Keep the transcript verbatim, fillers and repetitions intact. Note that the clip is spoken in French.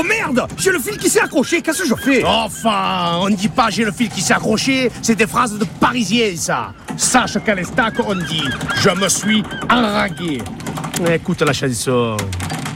Oh merde, j'ai le fil qui s'est accroché, qu'est-ce que je fais? Enfin, on ne dit pas j'ai le fil qui s'est accroché, c'est des phrases de Parisiens ça. Sache qu'à l'estac on dit je me suis enragué. Écoute la chanson.